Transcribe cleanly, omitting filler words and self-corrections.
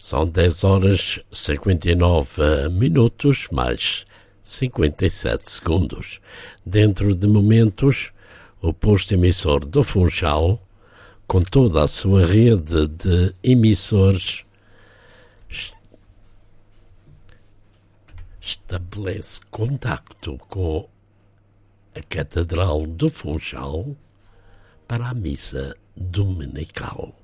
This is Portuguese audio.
São 10 horas 59 minutos mais 57 segundos. Dentro de momentos, o posto emissor do Funchal, com toda a sua rede de emissores, estabelece contacto com a Catedral do Funchal para a missa dominical.